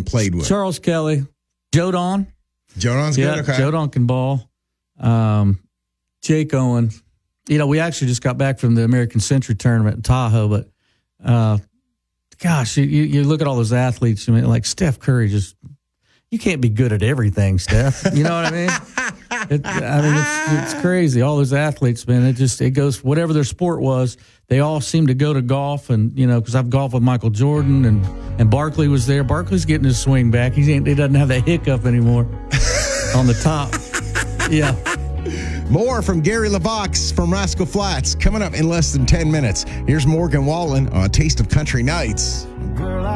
and played with? Charles Kelly, Joe Don. Joe Don's good. Okay. Joe Don can ball. Jake Owen. We actually just got back from the American Century Tournament in Tahoe, but gosh, you look at all those athletes. I mean, like Steph Curry, you can't be good at everything, Steph. You know what I mean? It's crazy. All those athletes, man. It goes whatever their sport was. They all seem to go to golf, and because I've golfed with Michael Jordan and Barkley was there. Barkley's getting his swing back. He doesn't have that hiccup anymore on the top. Yeah. More from Gary LeVox from Rascal Flats coming up in less than 10 minutes. Here's Morgan Wallen on Taste of Country Nights.